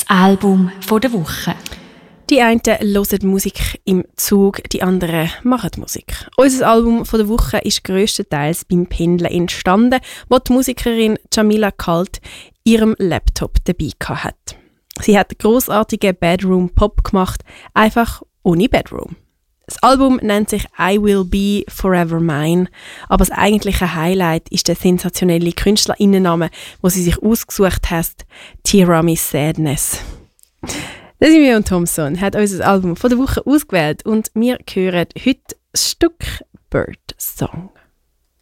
Album der Woche. Die einen hören Musik im Zug, die anderen machen Musik. Unser Album der Woche ist grösstenteils beim Pendeln entstanden, wo die Musikerin Jamila Kalt ihrem Laptop dabei hat. Sie hat grossartigen Bedroom Pop gemacht, einfach ohne Bedroom. Das Album nennt sich I Will Be Forever Mine, aber das eigentliche Highlight ist der sensationelle Künstlerinnenname, den sie sich ausgesucht hat, Tiramisu Sadness. Desiree Thompson hat unser Album der Woche ausgewählt und wir hören heute das Stück Bird Song.